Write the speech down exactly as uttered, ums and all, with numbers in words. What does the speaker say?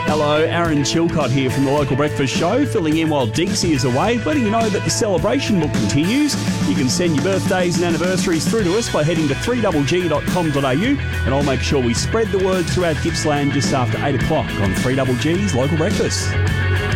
Hello, Aaron Chilcott here from the Local Breakfast Show, filling in while Dinksy is away, letting you know that the celebration book continues. You can send your birthdays and anniversaries through to us by heading to three g g dot com dot a u, and I'll make sure we spread the word throughout Gippsland just after eight o'clock on three G G's Local Breakfast.